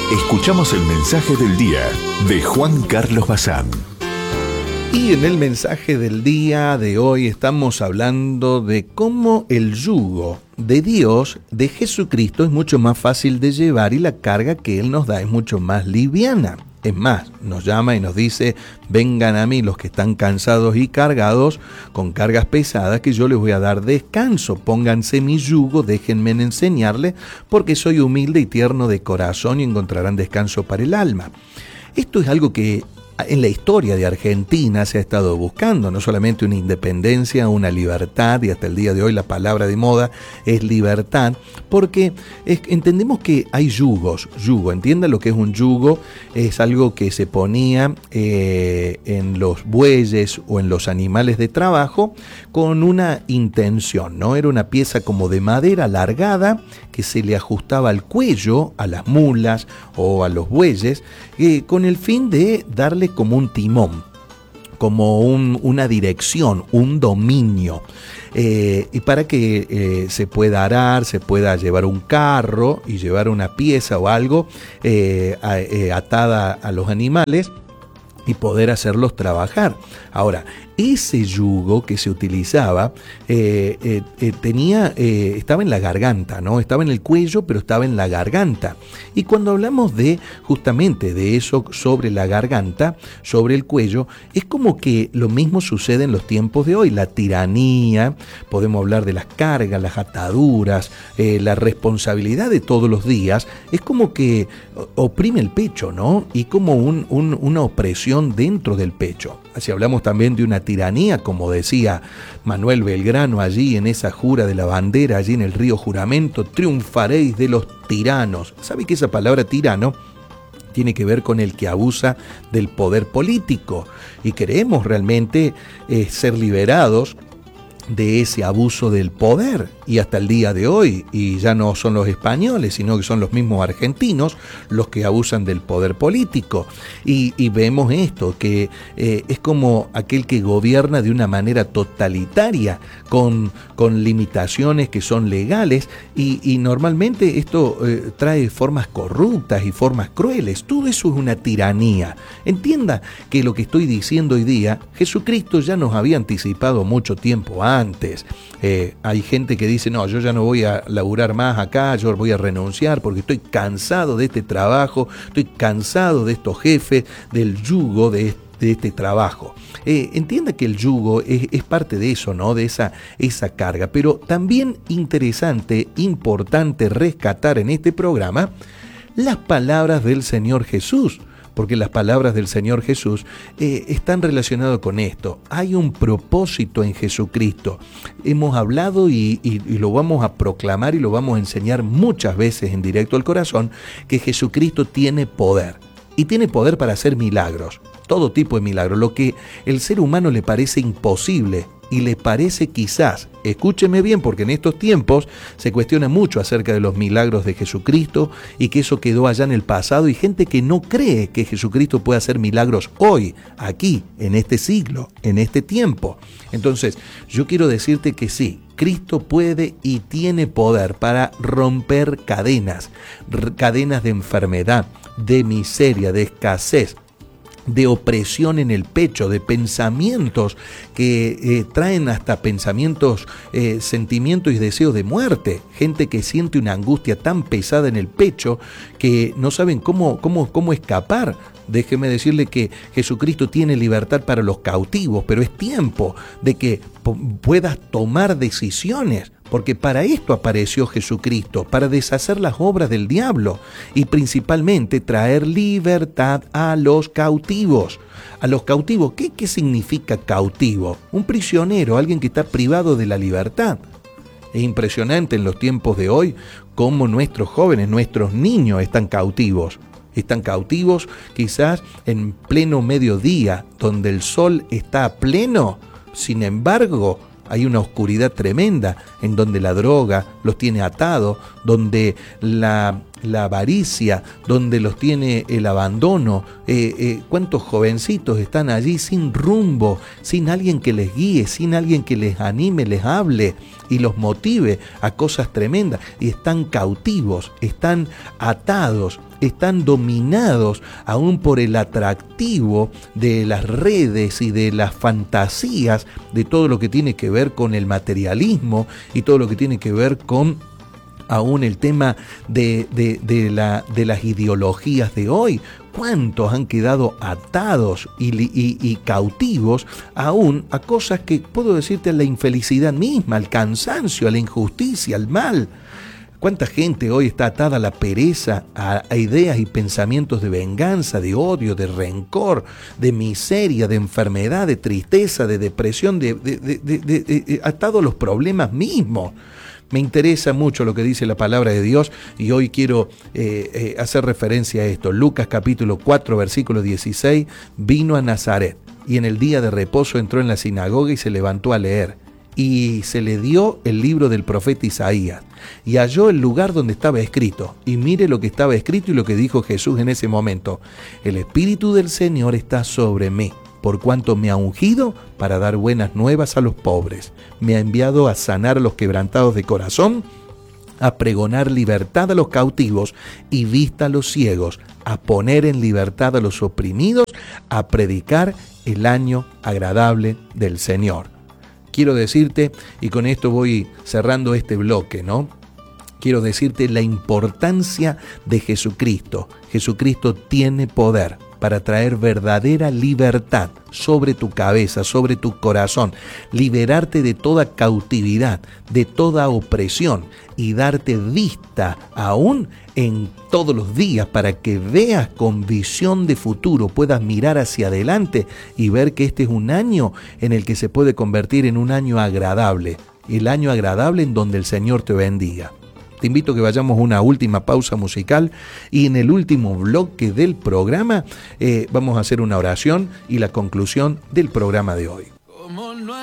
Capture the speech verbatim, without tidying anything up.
Escuchamos el mensaje del día de Juan Carlos Bazán. Y en el mensaje del día de hoy estamos hablando de cómo el yugo de Dios, de Jesucristo, es mucho más fácil de llevar y la carga que Él nos da es mucho más liviana. Es más, nos llama y nos dice: vengan a mí los que están cansados y cargados con cargas pesadas, que yo les voy a dar descanso. Pónganse mi yugo, déjenme enseñarles, porque soy humilde y tierno de corazón y encontrarán descanso para el alma. Esto es algo que en la historia de Argentina se ha estado buscando, no solamente una independencia, una libertad, y hasta el día de hoy la palabra de moda es libertad, porque es, entendemos que hay yugos, yugo, entienda lo que es un yugo, es algo que se ponía eh, en los bueyes o en los animales de trabajo con una intención, ¿no? Era una pieza como de madera alargada que se le ajustaba al cuello, a las mulas o a los bueyes, eh, con el fin de darle como un timón, como un, una dirección, un dominio, eh, y para que eh, se pueda arar, se pueda llevar un carro y llevar una pieza o algo eh, a, eh, atada a los animales y poder hacerlos trabajar. Ahora, ese yugo que se utilizaba eh, eh, eh, tenía, eh, estaba en la garganta, ¿no? Estaba en el cuello, pero estaba en la garganta. Y cuando hablamos de justamente de eso sobre la garganta, sobre el cuello, es como que lo mismo sucede en los tiempos de hoy. La tiranía, podemos hablar de las cargas, las ataduras, eh, la responsabilidad de todos los días, es como que oprime el pecho, ¿no? Y como un, un, una opresión dentro del pecho. Así hablamos también de una tiranía, como decía Manuel Belgrano allí en esa jura de la bandera, allí en el río Juramento: triunfaréis de los tiranos. ¿Sabe que esa palabra tirano tiene que ver con el que abusa del poder político? Y queremos realmente eh, ser liberados de ese abuso del poder, y hasta el día de hoy, y ya no son los españoles, sino que son los mismos argentinos los que abusan del poder político, y, y vemos esto, que eh, es como aquel que gobierna de una manera totalitaria, con, con limitaciones que son legales, y, y normalmente esto eh, trae formas corruptas y formas crueles. Todo eso es una tiranía. Entienda que lo que estoy diciendo hoy día, Jesucristo ya nos había anticipado mucho tiempo antes. Antes. Eh, hay gente que dice: no, yo ya no voy a laburar más acá, yo voy a renunciar porque estoy cansado de este trabajo, estoy cansado de estos jefes, del yugo de este, de este trabajo. Eh, entienda que el yugo es, es parte de eso, ¿no? De esa, esa carga. Pero también interesante, importante rescatar en este programa las palabras del Señor Jesús, porque las palabras del Señor Jesús eh, están relacionadas con esto. Hay un propósito en Jesucristo. Hemos hablado y, y, y lo vamos a proclamar y lo vamos a enseñar muchas veces en Directo al Corazón, que Jesucristo tiene poder. Y tiene poder para hacer milagros, todo tipo de milagros, lo que el ser humano le parece imposible y le parece quizás, escúcheme bien, porque en estos tiempos se cuestiona mucho acerca de los milagros de Jesucristo y que eso quedó allá en el pasado, y gente que no cree que Jesucristo puede hacer milagros hoy, aquí, en este siglo, en este tiempo. Entonces, yo quiero decirte que sí, Cristo puede y tiene poder para romper cadenas, cadenas de enfermedad, de miseria, de escasez, de opresión en el pecho, de pensamientos que eh, traen hasta pensamientos, eh, sentimientos y deseos de muerte. Gente que siente una angustia tan pesada en el pecho que no saben cómo, cómo, cómo escapar. Déjeme decirle que Jesucristo tiene libertad para los cautivos, pero es tiempo de que puedas tomar decisiones, porque para esto apareció Jesucristo, para deshacer las obras del diablo y principalmente traer libertad a los cautivos. A los cautivos, ¿qué, qué significa cautivo? Un prisionero, alguien que está privado de la libertad. Es impresionante en los tiempos de hoy cómo nuestros jóvenes, nuestros niños están cautivos. Están cautivos quizás en pleno mediodía, donde el sol está a pleno. Sin embargo, hay una oscuridad tremenda en donde la droga los tiene atados, donde la, la avaricia, donde los tiene el abandono. Eh, eh, ¿Cuántos jovencitos están allí sin rumbo, sin alguien que les guíe, sin alguien que les anime, les hable y los motive a cosas tremendas? Y están cautivos, están atados, están dominados aún por el atractivo de las redes y de las fantasías, de todo lo que tiene que ver con el materialismo y todo lo que tiene que ver con aún el tema de, de, de, la, de las ideologías de hoy. ¿Cuántos han quedado atados y, y, y cautivos aún a cosas que, puedo decirte, a la infelicidad misma, al cansancio, a la injusticia, al mal? ¿Cuánta gente hoy está atada a la pereza, a, a ideas y pensamientos de venganza, de odio, de rencor, de miseria, de enfermedad, de tristeza, de depresión, de, de, de, de, de, de, atado a los problemas mismos? Me interesa mucho lo que dice la palabra de Dios y hoy quiero eh, eh, hacer referencia a esto. Lucas capítulo cuatro, versículo dieciséis, vino a Nazaret y en el día de reposo entró en la sinagoga y se levantó a leer. Y se le dio el libro del profeta Isaías y halló el lugar donde estaba escrito. Y mire lo que estaba escrito y lo que dijo Jesús en ese momento. El Espíritu del Señor está sobre mí, por cuanto me ha ungido para dar buenas nuevas a los pobres. Me ha enviado a sanar a los quebrantados de corazón, a pregonar libertad a los cautivos y vista a los ciegos, a poner en libertad a los oprimidos, a predicar el año agradable del Señor. Quiero decirte, y con esto voy cerrando este bloque, ¿no? Quiero decirte la importancia de Jesucristo. Jesucristo tiene poder para traer verdadera libertad sobre tu cabeza, sobre tu corazón, liberarte de toda cautividad, de toda opresión y darte vista aún en todos los días para que veas con visión de futuro, puedas mirar hacia adelante y ver que este es un año en el que se puede convertir en un año agradable, el año agradable en donde el Señor te bendiga. Te invito a que vayamos a una última pausa musical y en el último bloque del programa eh, vamos a hacer una oración y la conclusión del programa de hoy.